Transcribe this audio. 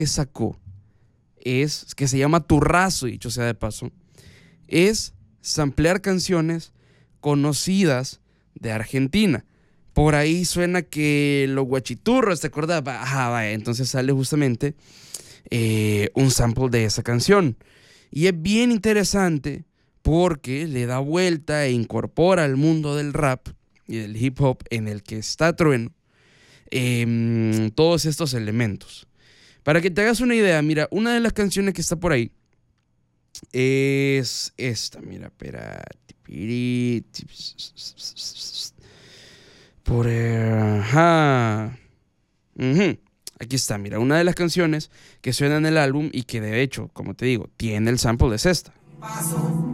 que sacó es, que se llama Turrazo, dicho sea de paso, es samplear canciones conocidas de Argentina. Por ahí suena que los guachiturros, ¿te acordás? Ajá, vaya, entonces sale justamente un sample de esa canción. Y es bien interesante porque le da vuelta e incorpora al mundo del rap y del hip hop en el que está Trueno todos estos elementos. Para que te hagas una idea, mira, una de las canciones que está por ahí es esta, mira, espera. Ajá. Ujú. Aquí está, mira, una de las canciones que suena en el álbum y que de hecho, como te digo, tiene el sample es esta.